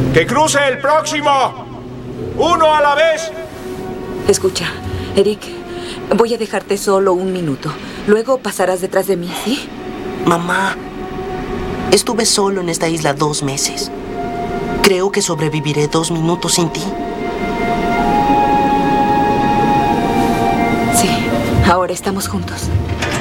¡Que cruce el próximo! ¡Uno a la vez! Escucha, Eric, voy a dejarte solo un minuto. Luego pasarás detrás de mí, ¿sí? Mamá, estuve solo en esta isla 2 meses. Creo que sobreviviré 2 minutos sin ti. Sí, ahora estamos juntos.